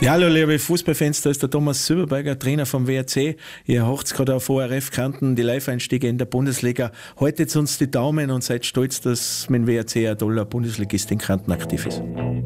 Ja, hallo liebe Fußballfans, da ist der Thomas Silberberger, Trainer vom WRC. Ihr hört gerade auf ORF-Kanten die Live-Einstiege in der Bundesliga. Haltet uns die Daumen und seid stolz, dass mein WRC ein toller Bundesligist in Kanten aktiv ist.